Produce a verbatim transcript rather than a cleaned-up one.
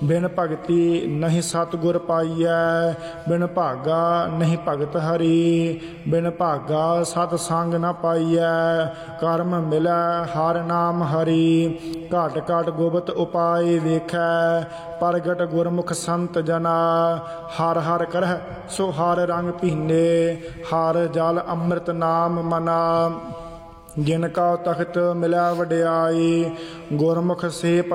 बिन भगति नहीं सतगुर पाइयै, बिन भागा नहीं भगत हरि, बिन भागा सतसंग न पाइयै, कर्म मिलै हर नाम हरि। घट घट गुप्त उपाय वेखै, प्रगट गुरमुख संत जना, हर हर करह सो हर रंग पीने, हर जल अमृत नाम मना। जिनका तख्त मिलै वड्याई, गुरमुख से